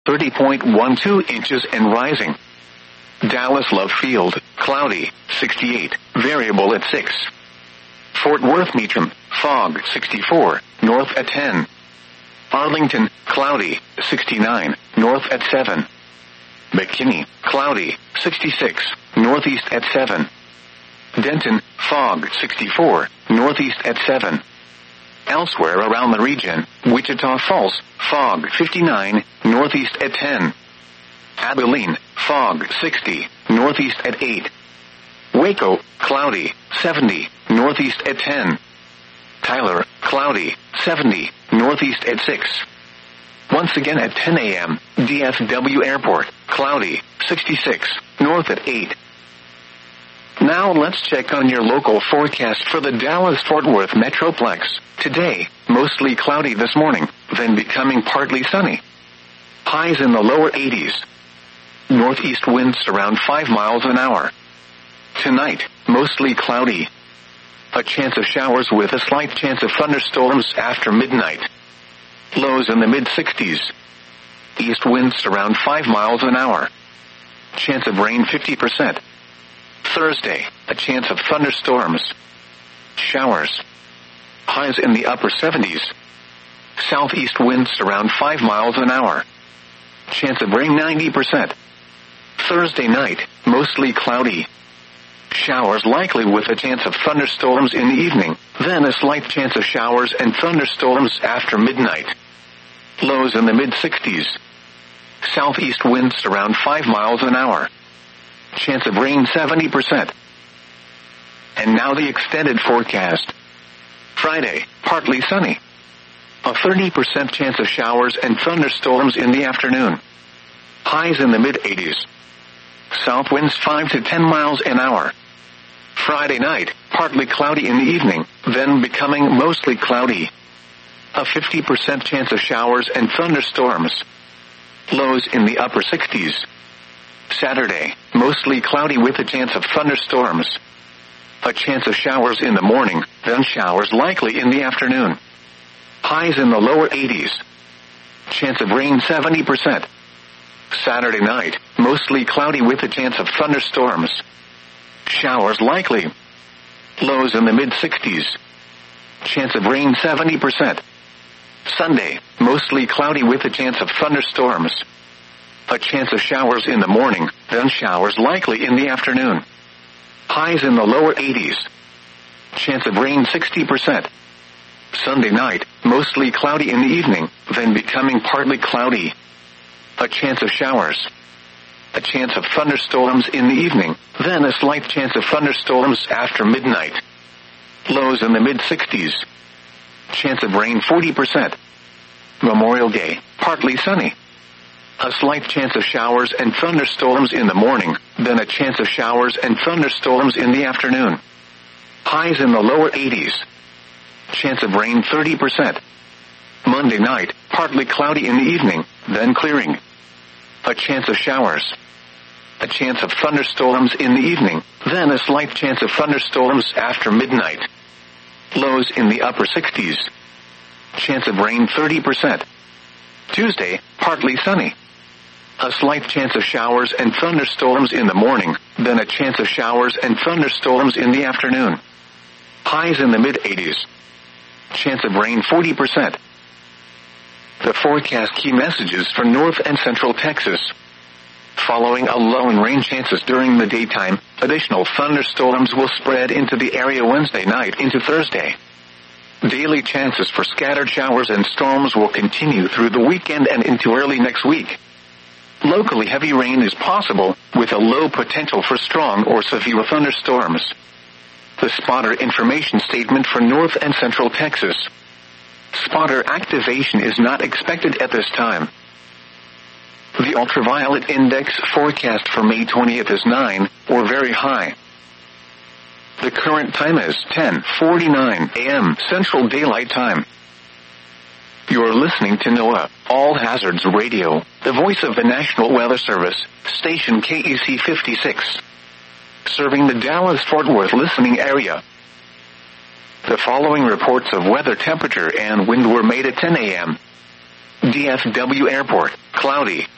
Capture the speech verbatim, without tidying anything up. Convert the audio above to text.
thirty point one two inches and rising. Dallas Love Field, cloudy, sixty-eight, variable at six. Fort Worth Meacham, fog, sixty-four, north at ten. Arlington, cloudy, sixty-nine, north at seven. McKinney, cloudy, sixty-six, northeast at seven. Denton, fog, sixty-four, northeast at seven. Elsewhere around the region, Wichita Falls, fog, fifty-nine, northeast at ten. Abilene, fog, sixty, northeast at eight. Waco, cloudy, seventy, northeast at ten. Tyler, cloudy, seventy, northeast at six. Once again at ten a.m., D F W Airport, cloudy, sixty-six, north at eight. Now let's check on your local forecast for the Dallas-Fort Worth Metroplex. Today, mostly cloudy this morning, then becoming partly sunny. Highs in the lower eighties. Northeast winds around five miles an hour. Tonight, mostly cloudy. A chance of showers with a slight chance of thunderstorms after midnight. Lows in the mid-sixties. East winds around five miles an hour. Chance of rain fifty percent. Thursday, a chance of thunderstorms. Showers. Highs in the upper seventies. Southeast winds around five miles an hour. Chance of rain ninety percent. Thursday night, mostly cloudy. Showers likely with a chance of thunderstorms in the evening, then a slight chance of showers and thunderstorms after midnight. Lows in the mid-sixties. Southeast winds around five miles an hour. Chance of rain seventy percent. And now the extended forecast. Friday, partly sunny. A thirty percent chance of showers and thunderstorms in the afternoon. Highs in the mid-eighties. South winds five to ten miles an hour. Friday night, partly cloudy in the evening, then becoming mostly cloudy. A fifty percent chance of showers and thunderstorms. Lows in the upper sixties. Saturday, mostly cloudy with a chance of thunderstorms. A chance of showers in the morning, then showers likely in the afternoon. Highs in the lower eighties. Chance of rain seventy percent. Saturday night, mostly cloudy with a chance of thunderstorms. Showers likely. Lows in the mid-sixties. Chance of rain seventy percent. Sunday, mostly cloudy with a chance of thunderstorms. A chance of showers in the morning, then showers likely in the afternoon. Highs in the lower eighties. Chance of rain sixty percent. Sunday night, mostly cloudy in the evening, then becoming partly cloudy. A chance of showers. A chance of thunderstorms in the evening, then a slight chance of thunderstorms after midnight. Lows in the mid-sixties. Chance of rain forty percent. Memorial Day, partly sunny. A slight chance of showers and thunderstorms in the morning, then a chance of showers and thunderstorms in the afternoon. Highs in the lower eighties. Chance of rain thirty percent. Monday night, partly cloudy in the evening, then clearing. A chance of showers. A chance of thunderstorms in the evening, then a slight chance of thunderstorms after midnight. Lows in the upper sixties. Chance of rain thirty percent. Tuesday, partly sunny. A slight chance of showers and thunderstorms in the morning, then a chance of showers and thunderstorms in the afternoon. Highs in the mid-eighties. Chance of rain forty percent. The forecast key messages for North and Central Texas. Following a low in rain chances during the daytime, additional thunderstorms will spread into the area Wednesday night into Thursday. Daily chances for scattered showers and storms will continue through the weekend and into early next week. Locally heavy rain is possible, with a low potential for strong or severe thunderstorms. The spotter information statement for North and Central Texas. Spotter activation is not expected at this time. The ultraviolet index forecast for May twentieth is nine, or very high. The current time is ten forty-nine a.m. Central Daylight Time. You're listening to NOAA, All Hazards Radio, the voice of the National Weather Service, station K E C fifty-six. Serving the Dallas-Fort Worth listening area. The following reports of weather temperature and wind were made at ten a.m. D F W Airport, cloudy.